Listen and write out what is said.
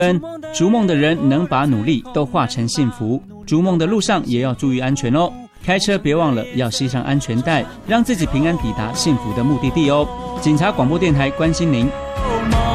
逐梦的人能把努力都化成幸福，逐梦的路上也要注意安全哦。开车别忘了要系上安全带，让自己平安抵达幸福的目的地哦。警察广播电台关心您。